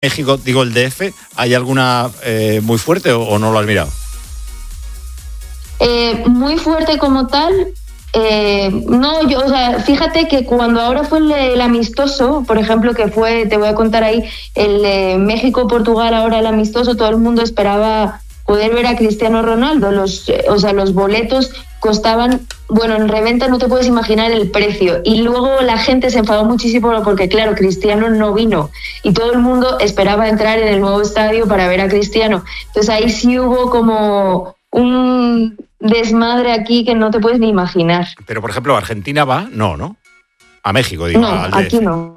México, digo el DF, ¿hay alguna muy fuerte o no lo has mirado? Muy fuerte como tal, no, o sea, fíjate que cuando ahora fue el amistoso, por ejemplo, que fue, te voy a contar ahí, el México-Portugal, ahora el amistoso, todo el mundo esperaba poder ver a Cristiano Ronaldo, los boletos costaban, bueno, en reventa no te puedes imaginar el precio, y luego la gente se enfadó muchísimo porque, claro, Cristiano no vino, y todo el mundo esperaba entrar en el nuevo estadio para ver a Cristiano. Entonces ahí sí hubo como un desmadre aquí que no te puedes ni imaginar. Pero, por ejemplo, ¿Argentina va? No. A México, digo. No, aquí no.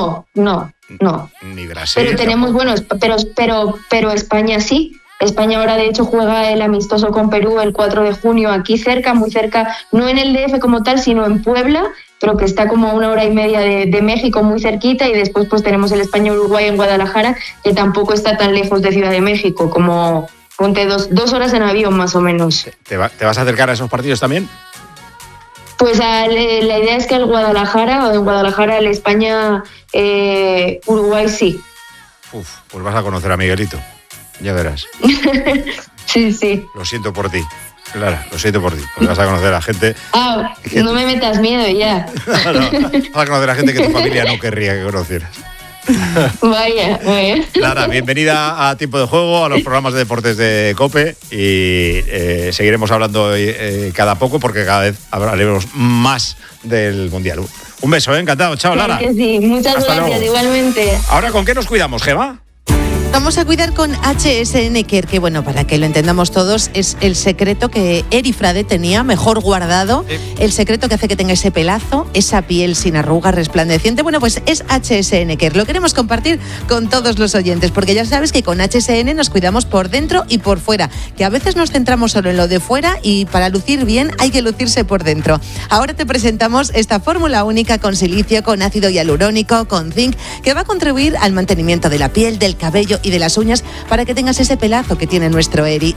Ni Brasil. Pero tenemos, bueno, pero España sí. España ahora, de hecho, juega el amistoso con Perú el 4 de junio, aquí cerca, muy cerca, no en el DF como tal, sino en Puebla, pero que está como a 1 hora y media de México, muy cerquita, y después pues tenemos el España-Uruguay en Guadalajara, que tampoco está tan lejos de Ciudad de México, como ponte dos horas en avión más o menos. ¿Te vas a acercar a esos partidos también? Pues la idea es que el Guadalajara, o en Guadalajara el España-Uruguay sí. Pues vas a conocer a Miguelito. Ya verás. Sí. Lo siento por ti, Clara, lo siento por ti. Porque vas a conocer a gente... No me metas miedo ya. No, vas a conocer a gente que tu familia no querría que conocieras. Vaya. Clara, bienvenida a Tiempo de Juego, a los programas de deportes de COPE, y seguiremos hablando cada poco porque cada vez hablaremos más del Mundial. Un beso, encantado. Chao, Lara. Claro que sí, muchas Hasta gracias, luego. igualmente. Ahora, ¿con qué nos cuidamos, Gema? Vamos a cuidar con HSN Care, que bueno, para que lo entendamos todos, es el secreto que Eri Frade tenía mejor guardado, el secreto que hace que tenga ese pelazo, esa piel sin arrugas, resplandeciente. Bueno, pues es HSN Care. Lo queremos compartir con todos los oyentes, porque ya sabes que con HSN nos cuidamos por dentro y por fuera, que a veces nos centramos solo en lo de fuera y para lucir bien hay que lucirse por dentro. Ahora te presentamos esta fórmula única con silicio, con ácido hialurónico, con zinc, que va a contribuir al mantenimiento de la piel, del cabello y de las uñas para que tengas ese pelazo que tiene nuestro Eri.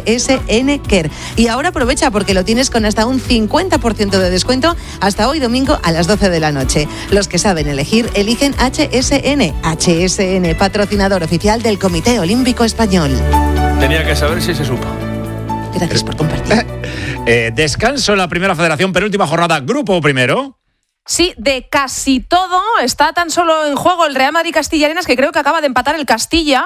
HSN Care. Y ahora aprovecha porque lo tienes con hasta un 50% de descuento hasta hoy domingo a las 12 de la noche. Los que saben elegir, eligen HSN. HSN, patrocinador oficial del Comité Olímpico Español. Tenía que saber si se supo. Gracias por compartir. Descanso en la Primera Federación, penúltima jornada, grupo primero. Sí, de casi todo. Está tan solo en juego el Real Madrid-Castilla Arenas, que creo que acaba de empatar el Castilla,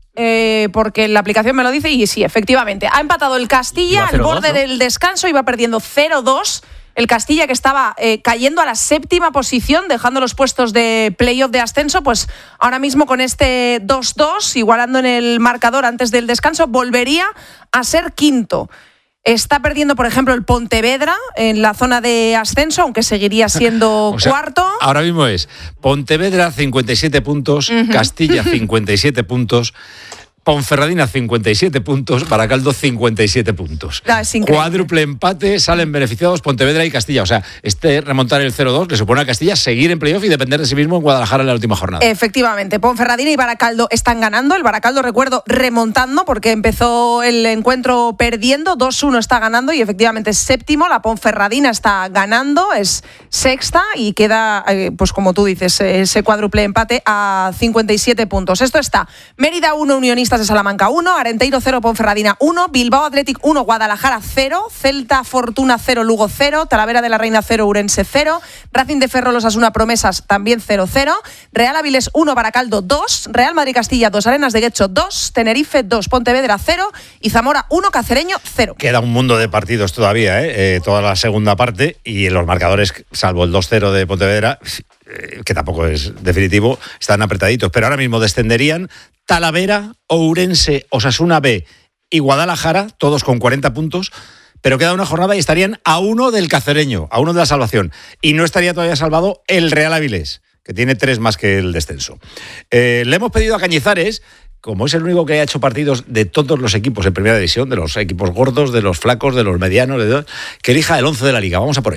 porque la aplicación me lo dice, y sí, efectivamente. Ha empatado el Castilla al borde del descanso, iba perdiendo 0-2. El Castilla, que estaba cayendo a la 7ª posición, dejando los puestos de playoff de ascenso, pues ahora mismo con este 2-2, igualando en el marcador antes del descanso, volvería a ser quinto. Está perdiendo, por ejemplo, el Pontevedra en la zona de ascenso, aunque seguiría siendo cuarto. Ahora mismo es Pontevedra 57 puntos, Castilla 57 puntos, Ponferradina 57 puntos, Baracaldo 57 puntos. Cuádruple empate, salen beneficiados Pontevedra y Castilla. O sea, remontar el 0-2 le supone a Castilla seguir en playoff y depender de sí mismo en Guadalajara en la última jornada. Efectivamente, Ponferradina y Baracaldo están ganando. El Baracaldo, recuerdo, remontando porque empezó el encuentro perdiendo. 2-1 está ganando y efectivamente es séptimo. La Ponferradina está ganando, es sexta y queda, pues como tú dices, ese cuádruple empate a 57 puntos. Esto está Mérida 1, Unionistas de Salamanca 1, Arenteiro 0, Ponferradina 1, Bilbao Athletic 1, Guadalajara 0, Celta Fortuna 0, Lugo 0, Talavera de la Reina 0, Urense 0, Racing de Ferrol Osasuna Promesas también 0-0, Real Avilés 1, Baracaldo 2, Real Madrid Castilla 2, Arenas de Guecho 2, Tenerife 2, Pontevedra 0 y Zamora 1, Cacereño 0. Queda un mundo de partidos todavía, toda la segunda parte, y en los marcadores, salvo el 2-0 de Pontevedra, que tampoco es definitivo, están apretaditos, pero ahora mismo descenderían Talavera, Ourense, Osasuna B y Guadalajara, todos con 40 puntos, pero queda una jornada y estarían a 1 del Cacereño, a 1 de la salvación, y no estaría todavía salvado el Real Avilés, que tiene 3 más que el descenso. Le hemos pedido a Cañizares, como es el único que ha hecho partidos de todos los equipos en Primera División, de los equipos gordos, de los flacos, de los medianos, que elija el 11 de la Liga. Vamos a por él.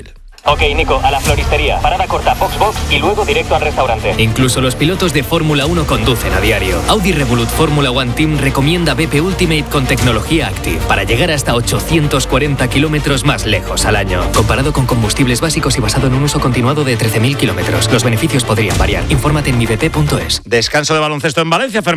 Ok, Nico, a la floristería. Parada corta, box y luego directo al restaurante. Incluso los pilotos de Fórmula 1 conducen a diario. Audi Revolut Fórmula One Team recomienda BP Ultimate con tecnología Active para llegar hasta 840 kilómetros más lejos al año. Comparado con combustibles básicos y basado en un uso continuado de 13.000 kilómetros. Los beneficios podrían variar. Infórmate en mibp.es. Descanso de baloncesto en Valencia.